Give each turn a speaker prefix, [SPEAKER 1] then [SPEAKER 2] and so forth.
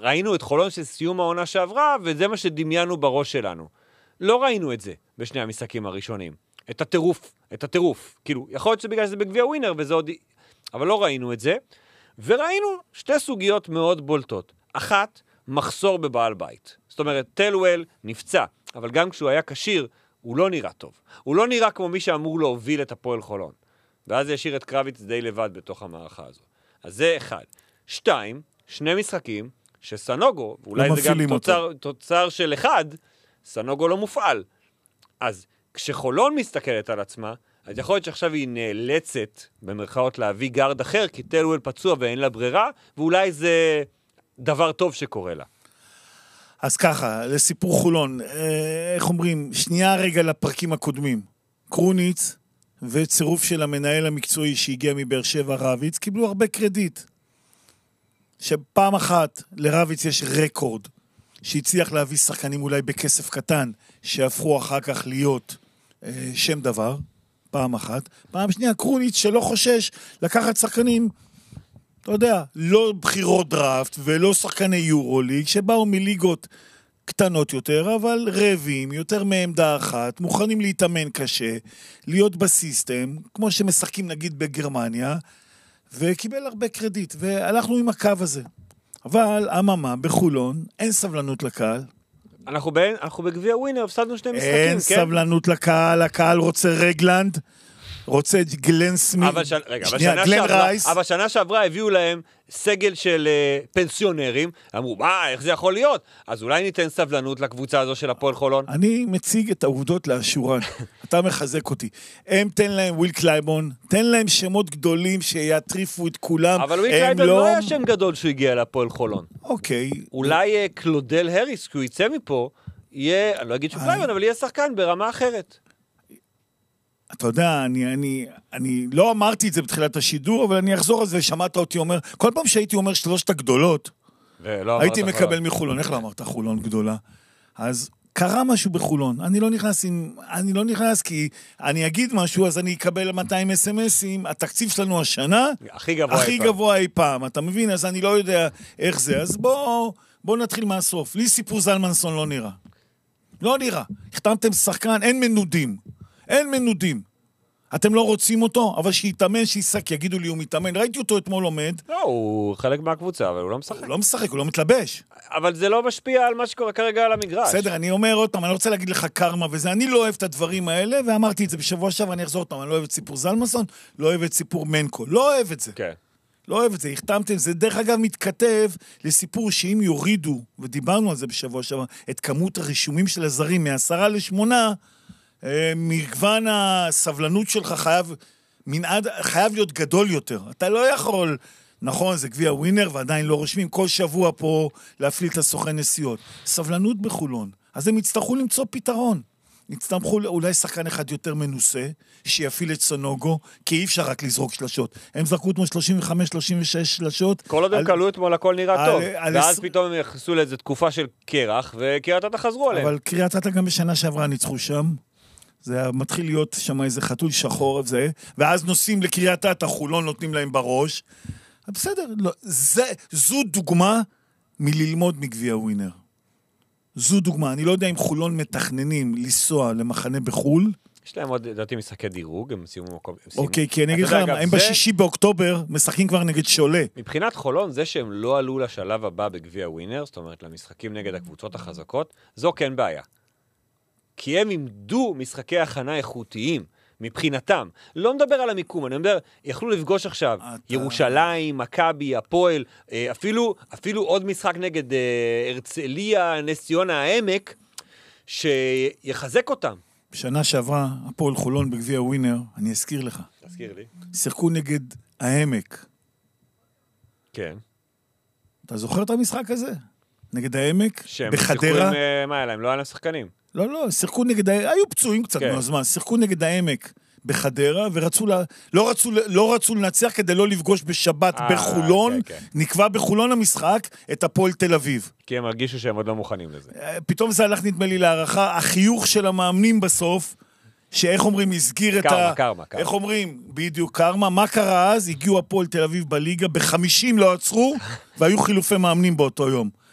[SPEAKER 1] ראינו את חולון של סיום העונה שעברה, וזה מה שדמיינו בראש שלנו. לא ראינו את זה בשני המשחקים הראשונים. את הטירוף. כאילו, יכול להיות שבגלל שזה בגביע ווינר, וזה עוד... אבל לא ראינו את זה. וראינו שתי סוגיות מאוד בולטות. אחת, מחסור בבעל בית. זאת אומרת, טלוול נפצע, אבל גם כשהוא היה קשיר, הוא לא נראה טוב. הוא לא נראה כמו מי שאמור להוביל את הפועל חולון. ואז ישאיר את קרביץ די לבד בתוך המערכה הזו. אז זה אחד. 2, שני משחקים שסנוגו, ואולי
[SPEAKER 2] לא
[SPEAKER 1] זה גם
[SPEAKER 2] תוצר
[SPEAKER 1] של אחד, סנוגו לא מופעל. אז כשחולון מסתכלת על עצמה, אז יכול להיות שעכשיו היא נאלצת, במרכאות, להביא גארד אחר, כי טלוול פצוע ואין לה ברירה, ואולי זה דבר טוב שקורה לה.
[SPEAKER 2] אז ככה, לסיפור חולון, איך אומרים, שנייה רגע לפרקים הקודמים. קרוניץ וצירוף של המנהל המקצועי שהגיע מבאר שבע רביץ, קיבלו הרבה קרדיט. שפעם אחת לרביץ יש רקורד, שהצליח להביא שחקנים אולי בכסף קטן, שהפכו אחר כך להיות שם דבר, פעם אחת. פעם שנייה, קרוניץ שלא חושש לקחת שחקנים, אתה יודע, לא בחירות דראפט ולא שחקני יורוליג, שבאו מליגות קטנות יותר, אבל רבים, יותר מעמדה אחת, מוכנים להתאמן קשה, להיות בסיסטם, כמו שמשחקים נגיד בגרמניה, וקיבל הרבה קרדיט, והלכנו עם הקו הזה. אבל, אממה, בחולון, אין סבלנות לקהל.
[SPEAKER 1] אנחנו בגביע ווינר, הפסדנו שני משחקים,
[SPEAKER 2] אין
[SPEAKER 1] כן?
[SPEAKER 2] סבלנות לקהל, הקהל רוצה רגלנד, רוצה גלן סמית,
[SPEAKER 1] אבל שנה שעברה הביאו להם סגל של פנסיונרים, אמרו, איך זה יכול להיות? אז אולי ניתן סבלנות לקבוצה הזו של הפועל חולון?
[SPEAKER 2] אני מציג את העובדות לאשורן, אתה מחזק אותי. הם תן להם וויל קלייבון, תן להם שמות גדולים שיטריפו את כולם.
[SPEAKER 1] אבל וויל קלייבון לא היה שם גדול שהוא הגיע לפועל חולון.
[SPEAKER 2] אוקיי.
[SPEAKER 1] אולי קלודל הריס, כי הוא יצא מפה, יהיה, אני לא אגיד שהוא קלייבון, אבל יהיה שחקן ברמה אחרת.
[SPEAKER 2] אתה יודע, אני לא אמרתי את זה בתחילת השידור, אבל אני אחזור על זה, שמעת אותי אומר, כל פעם שהייתי אומר שלושת הגדולות, הייתי מקבל מחולון. איך לא אמרת חולון גדולה? אז קרה משהו בחולון. אני לא נכנס כי אני אגיד משהו, אז אני אקבל 200 אס-אמסים, התקציב שלנו השנה, הכי גבוה אי פעם. אתה מבין? אז אני לא יודע איך זה. אז בוא נתחיל מהסוף. לי סיפור זלמנסון לא נראה. לא נראה. החתמתם שחקן, אין מנודים. אתם לא רוצים אותו, אבל שיתאמן, שיסק, יגידו לי, הוא מתאמן. ראיתי אותו אתמול עומד.
[SPEAKER 1] לא, הוא חלק מהקבוצה, אבל הוא לא משחק.
[SPEAKER 2] הוא לא משחק, הוא לא מתלבש.
[SPEAKER 1] אבל זה לא משפיע על מה שקורה כרגע על המגרש.
[SPEAKER 2] בסדר, אני אומר עוד פעם, אני רוצה להגיד לך קרמה וזה, אני לא אוהב את הדברים האלה, ואמרתי את זה בשבוע שעבר, אני אחזור אותם, אני לא אוהב את סיפור זלמנסון, לא אוהב את סיפור מנקו, לא אוהב את זה.
[SPEAKER 1] כן.
[SPEAKER 2] לא אוהב את זה, החתמתם, זה דרך אגב מתכתב לסיפור שאם יורידו, ודיברנו על זה בשבוע שעבר, את כמות הרישומים של הזרים מ10 ל8, מגוון הסבלנות שלך חייב להיות גדול יותר. אתה לא יכול, נכון, זה גביע ווינר ועדיין לא רושמים, כל שבוע פה להפעיל את הסוכן נסיעות. סבלנות בחולון. אז הם יצטרכו למצוא פתרון. יצטרכו אולי שחקן אחד יותר מנוסה, שיפעיל את סנוגו, כי אי אפשר רק לזרוק שלשות. הם זרקו אתמול 35-36 שלשות.
[SPEAKER 1] כל עוד הם קלו אתמול הכל נראה טוב. ואז פתאום הם יחסו לאיזו תקופה של קרח, וקריית אתא חזרו עליהם.
[SPEAKER 2] אבל קריית אתא גם בשנה שעברה ניצחו שם. זה מתחיל להיות שם איזה חתול שחור וזה, ואז נוסעים לקריית אתא, חולון נותנים להם בראש. בסדר, לא, זו דוגמה מללמוד מגביע ווינר. זו דוגמה, אני לא יודע אם חולון מתכננים לנסוע למחנה בחול.
[SPEAKER 1] יש להם עוד, לדעתי, משחקי דירוג, הם סיימו מקום.
[SPEAKER 2] אוקיי, כי אני אגיד לך למה, הם ב6 באוקטובר משחקים כבר נגד שולה.
[SPEAKER 1] מבחינת חולון, זה שהם לא עלו לשלב הבא בגביע ווינר, זאת אומרת, למשחקים נגד הקבוצות החזקות, זו כן בעיה. כי הם עמדו משחקי הכנה איכותיים, מבחינתם. לא מדבר על המיקום, אני מדבר, יכלו לפגוש עכשיו ירושלים, מכבי, הפועל, אפילו עוד משחק נגד הרצליה, נס ציונה, העמק, שיחזק אותם.
[SPEAKER 2] בשנה שעברה, הפועל חולון בגביע ווינר, אני אזכיר לך.
[SPEAKER 1] תזכיר לי.
[SPEAKER 2] שיחקו נגד העמק.
[SPEAKER 1] כן.
[SPEAKER 2] אתה זוכר את המשחק הזה? נגד העמק?
[SPEAKER 1] בחדרה? שהם שיחקו עם, מה היה להם? לא היה להם שחקנים.
[SPEAKER 2] לא, שיחקו נגד, היו פצועים קצת מהזמן, שיחקו נגד העמק בחדרה, לא רצו לנצח כדי לא לפגוש בשבת בחולון, נקבע בחולון המשחק את הפועל תל אביב.
[SPEAKER 1] כי הם הרגישו שהם עוד לא מוכנים לזה.
[SPEAKER 2] פתאום זה הלך נדמה לי להערכה, החיוך של המאמנים בסוף, שאיך אומרים, הסגיר את
[SPEAKER 1] קרמה.
[SPEAKER 2] איך אומרים, בדיוק קרמה, מה קרה אז? הגיעו הפועל תל אביב בליגה, ב50 לא עצרו, והיו חילופי מאמנים באותו יום.